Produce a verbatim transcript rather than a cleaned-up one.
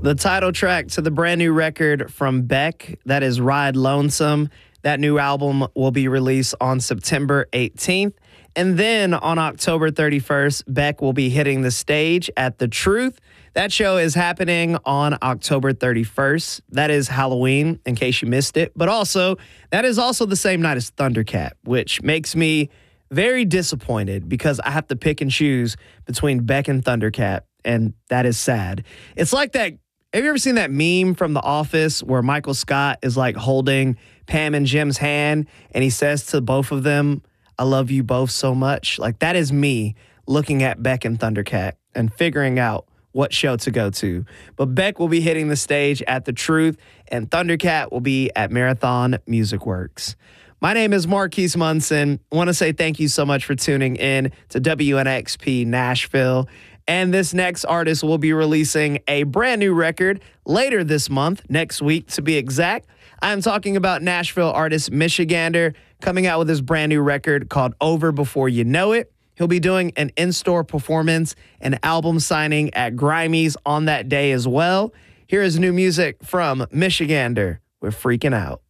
The title track to the brand new record from Beck, that is Ride Lonesome. That new album will be released on September eighteenth. And then on October thirty-first, Beck will be hitting the stage at The Truth. That show is happening on October thirty-first. That is Halloween, in case you missed it. But also, that is also the same night as Thundercat, which makes me very disappointed because I have to pick and choose between Beck and Thundercat, and that is sad. It's like that. Have you ever seen that meme from The Office where Michael Scott is like holding Pam and Jim's hand and he says to both of them, I love you both so much? Like, that is me looking at Beck and Thundercat and figuring out what show to go to. But Beck will be hitting the stage at The Truth, and Thundercat will be at Marathon Music Works. My name is Marquise Munson. I want to say thank you so much for tuning in to W N X P Nashville. And this next artist will be releasing a brand new record later this month, next week to be exact. I'm talking about Nashville artist Michigander coming out with his brand new record called Over Before You Know It. He'll be doing an in-store performance and album signing at Grimey's on that day as well. Here is new music from Michigander with Freaking Out.